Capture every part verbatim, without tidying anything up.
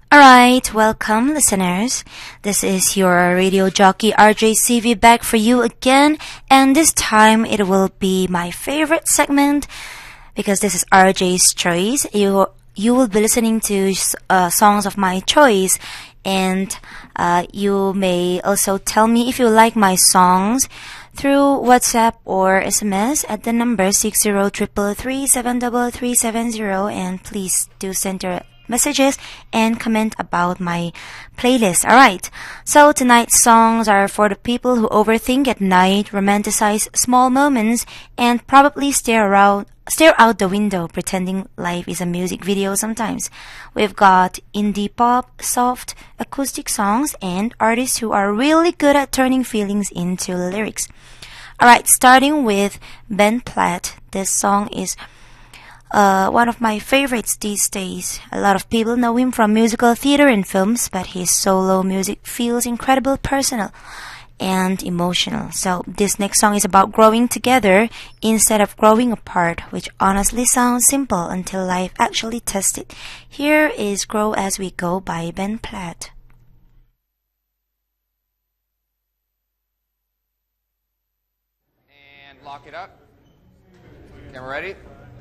Alright, welcome listeners. This is your radio jockey R J C V back for you again, and this time it will be my favorite segment because this is R J's choice. You you will be listening to uh, songs of my choice, and uh, you may also tell me if you like my songs through WhatsApp or S M S at the number six zero three three seven three three seven zero, and please do send your messages and comment about my playlist. Alright, so tonight's songs are for the people who overthink at night, romanticize small moments, and probably stare around stare out the window pretending life is a music video sometimes. We've got indie pop, soft, acoustic songs, and artists who are really good at turning feelings into lyrics. Alright, starting with Ben Platt. This song is Uh, one of my favorites these days. A lot of people know him from musical theater and films, but his solo music feels incredibly personal and emotional. So this next song is about growing together instead of growing apart, which honestly sounds simple until life actually tests it. Here is Grow As We Go by Ben Platt. And lock it up. Camera ready?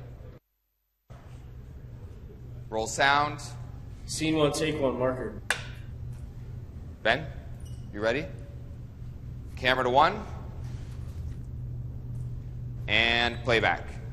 Roll sound. Scene one, take one, marker. Ben, you ready? Camera to one. And playback.